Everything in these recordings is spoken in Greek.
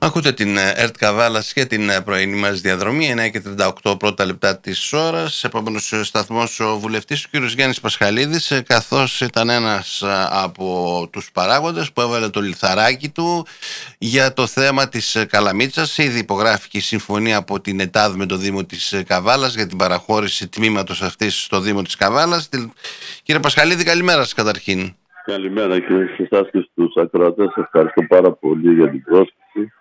Ακούτε την ΕΡΤ Καβάλας και την πρωινή μας διαδρομή, 9:38 πρώτα λεπτά της ώρας. Επόμενος σταθμός ο βουλευτής, ο κύριος Γιάννης Πασχαλίδης, καθώς ήταν ένας από τους παράγοντες που έβαλε το λιθαράκι του για το θέμα της Καλαμίτσας. Ήδη υπογράφηκε η συμφωνία από την ΕΤΑΔ με το Δήμο της Καβάλας για την παραχώρηση τμήματος αυτής στο Δήμο της Καβάλας. Κύριε Πασχαλίδη, καλημέρα σας καταρχήν. Καλημέρα και σε εσάς και στους ακροατές. Ευχαριστώ πάρα πολύ για την πρόσκληση.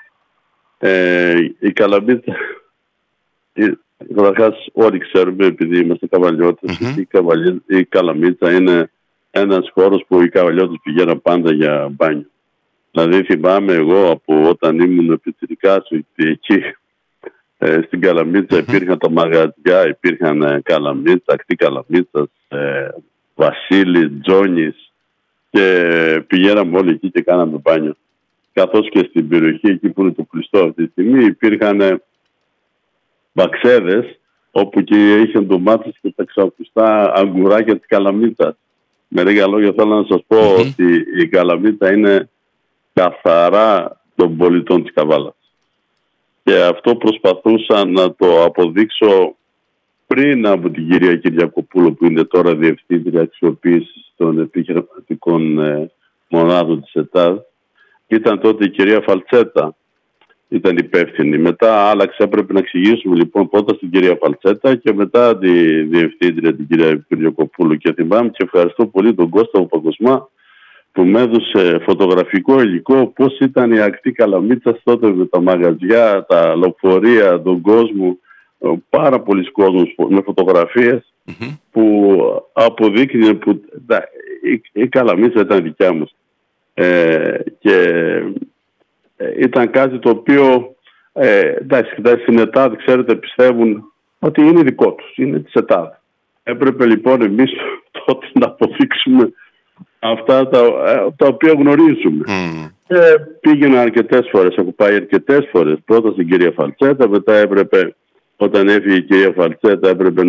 Η Καλαμίτσα, καταρχάς όλοι ξέρουμε, επειδή είμαστε καβαλιώτες, η Καλαμίτσα είναι ένας χώρος που οι καβαλιώτες πηγαίναν πάντα για μπάνιο. Δηλαδή θυμάμαι εγώ από όταν ήμουν πιτσιρικάς εκεί στην Καλαμίτσα υπήρχαν τα μαγαζιά, υπήρχαν Καλαμίτσα, ακτή Καλαμίτσας, Βασίλης, Τζόνης, και πηγαίναμε όλοι εκεί και κάναμε μπάνιο. Καθώς και στην περιοχή εκεί που είναι το κλειστό αυτή τη στιγμή υπήρχαν μπαξέδες όπου και είχαν ντομάτες και τα ξακουστά αγκουράκια της Καλαμίτσας. Με λίγα λόγια θέλω να σας πω ότι η Καλαμίτσα είναι καθαρά των πολιτών της Καβάλας. Και αυτό προσπαθούσα να το αποδείξω πριν από την κυρία Κυριακοπούλου, που είναι τώρα διευθύντρια αξιοποίησης των επιχειρηματικών μονάδων της ΕΤΑΔ. Ήταν τότε η κυρία Φαλτσέτα, ήταν υπεύθυνη. Μετά άλλαξε, έπρεπε να εξηγήσουμε λοιπόν πρώτα στην κυρία Φαλτσέτα και μετά τη διευθύντρια την κυρία Κυριακοπούλου. Και θυμάμαι και ευχαριστώ πολύ τον Κώστα Παγκοσμά που με έδωσε φωτογραφικό υλικό πώς ήταν η ακτή Καλαμίτσας τότε με τα μαγαζιά, τα λεωφορεία, τον κόσμο. Πάρα πολλοί κόσμος με φωτογραφίες που αποδείκνυε που η Καλαμίτσα ήταν δικιά μας. Και ήταν κάτι το οποίο εντάξει, στην ΕΤΑΔ ξέρετε πιστεύουν ότι είναι δικό τους, είναι της ΕΤΑΔ. Έπρεπε λοιπόν εμείς τότε να αποδείξουμε αυτά τα οποία γνωρίζουμε. Και πήγαινα αρκετές φορές, έχω πάει αρκετές φορές, πρώτα στην κυρία Φαλτσέτα, μετά έπρεπε όταν έφυγε η κυρία Φαλτσέτα έπρεπε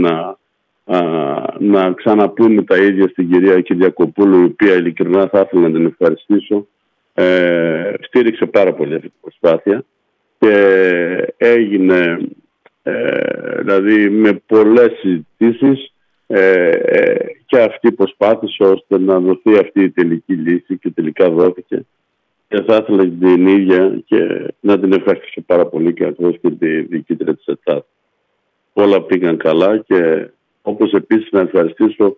να ξαναπούμε τα ίδια στην κυρία Κυριακοπούλου, η οποία ειλικρινά θα ήθελα να την ευχαριστήσω. Στήριξε πάρα πολύ αυτή την προσπάθεια και έγινε δηλαδή με πολλές συζητήσεις και αυτή προσπάθησε ώστε να δοθεί αυτή η τελική λύση και τελικά δόθηκε. Και θα ήθελα την ίδια και να την ευχαριστήσω πάρα πολύ και ακριβώς και τη διοικήτρια της ΕΤΑΔ. Όλα πήγαν καλά και όπως επίσης να ευχαριστήσω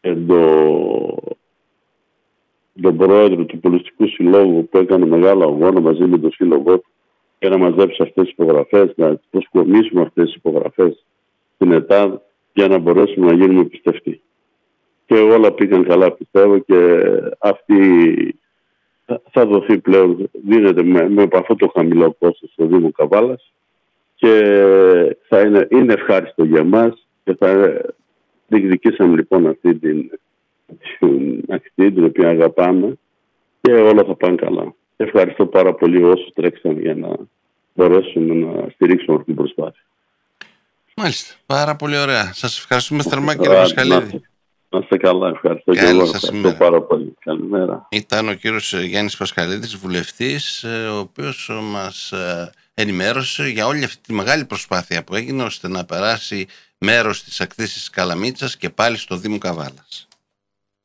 τον πρόεδρο του Πολιτικού Συλλόγου που έκανε μεγάλο αγώνα μαζί με τον σύλλογό του και να μαζέψει αυτές τις υπογραφές, να προσκομίσουμε αυτές τις υπογραφές στην ΕΤΑΔ για να μπορέσουμε να γίνουμε πιστευτοί. Και όλα πήγαν καλά πιστεύω και αυτή θα δοθεί πλέον, δίνεται με αυτό το χαμηλό κόστος στο Δήμο Καβάλας και είναι ευχάριστο για μας και θα διεκδικήσαμε λοιπόν αυτή την ακτή την οποία αγαπάμε και όλα θα πάνε καλά. Ευχαριστώ πάρα πολύ όσους τρέξαν για να μπορέσουμε να στηρίξουμε αυτή την προσπάθεια. Μάλιστα, πάρα πολύ ωραία. Σας ευχαριστούμε θερμά κύριε Πασχαλίδη. Να είστε καλά, ευχαριστώ και εγώ. Ευχαριστώ πάρα πολύ. Καλημέρα. Ήταν ο κύριος Γιάννης Πασχαλίδης, βουλευτής, ο οποίος μας ενημέρωσε για όλη αυτή τη μεγάλη προσπάθεια που έγινε ώστε να περάσει μέρος της ακτής της Καλαμίτσας και πάλι στο Δήμο Καβάλας.